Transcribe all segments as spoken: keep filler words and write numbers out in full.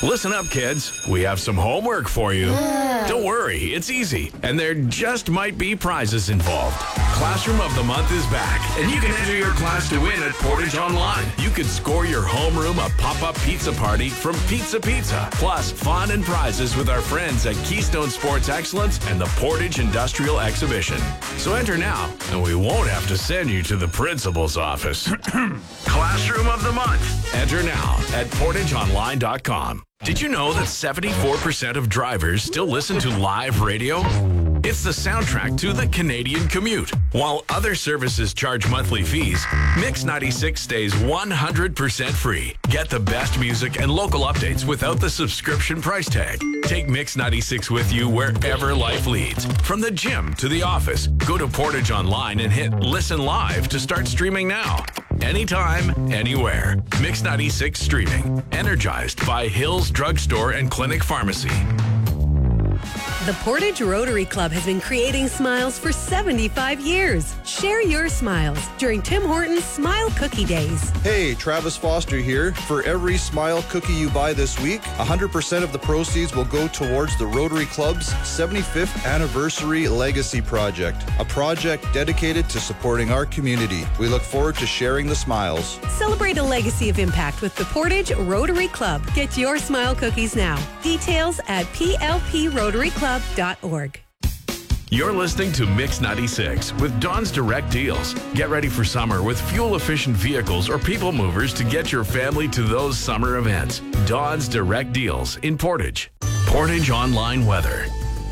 Listen up, kids. We have some homework for you. Don't worry, it's easy, and there just might be prizes involved. Classroom of the Month is back, and you can enter your class to win at Portage Online. You could score your homeroom a pop-up pizza party from Pizza Pizza, plus fun and prizes with our friends at Keystone Sports Excellence and the Portage Industrial Exhibition. So enter now, and we won't have to send you to the principal's office. Classroom of the Month. Enter now at portage online dot com. Did you know that seventy-four percent of drivers still listen to live radio? It's the soundtrack to the Canadian commute. While other services charge monthly fees, Mix ninety-six stays one hundred percent free. Get the best music and local updates without the subscription price tag. Take Mix ninety-six with you wherever life leads. From the gym to the office, go to Portage Online and hit Listen Live to start streaming now. Anytime, anywhere. Mix ninety-six streaming. Energized by Hills Drugstore and Clinic Pharmacy. The Portage Rotary Club has been creating smiles for seventy-five years. Share your smiles during Tim Hortons Smile Cookie Days. Hey, Travis Foster here. For every Smile cookie you buy this week, one hundred percent of the proceeds will go towards the Rotary Club's seventy-fifth Anniversary Legacy Project, a project dedicated to supporting our community. We look forward to sharing the smiles. Celebrate a legacy of impact with the Portage Rotary Club. Get your Smile cookies now. Details at p l p rotary club dot org. You're listening to Mix ninety-six with Don's Direct Deals. Get ready for summer with fuel-efficient vehicles or people movers to get your family to those summer events. Don's Direct Deals in Portage. Portage Online Weather.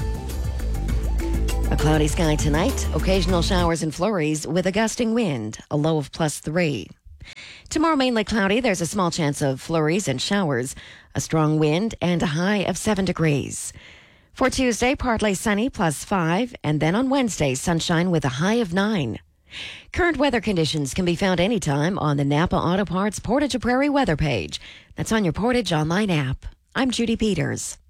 A cloudy sky tonight, occasional showers and flurries with a gusting wind, a low of plus three. Tomorrow mainly cloudy, there's a small chance of flurries and showers, a strong wind, and a high of seven degrees. For Tuesday, partly sunny, plus five, and then on Wednesday, sunshine with a high of nine. Current weather conditions can be found anytime on the Napa Auto Parts Portage Prairie weather page. That's on your Portage Online app. I'm Judy Peters.